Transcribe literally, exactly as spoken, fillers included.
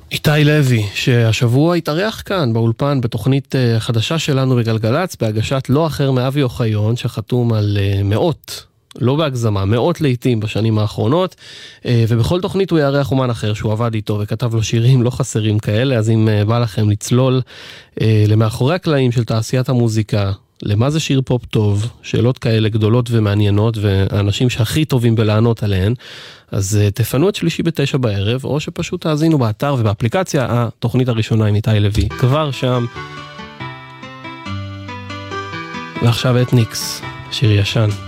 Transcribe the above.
איתי לוי, שהשבוע התארח כאן באולפן בתוכנית חדשה שלנו בגלגלץ, בהגשת לא אחר מאבי אוחיון, שחתום על מאות, לא בהגזמה, מאות לעיתים בשנים האחרונות, ובכל תוכנית הוא יארח אומן אחר שהוא עבד איתו וכתב לו שירים לא חסרים כאלה. אז אם בא לכם לצלול למאחורי הקלעים של תעשיית המוזיקה, למה זה שיר פופ טוב, שאלות כאלה גדולות ומעניינות, והאנשים שהכי טובים בלענות עליהן, אז תפנו את שלישי בתשע בערב, או שפשוט תאזינו באתר ובאפליקציה. התוכנית הראשונה עם איתי לוי כבר שם. ועכשיו אתניקס, שיר ישן.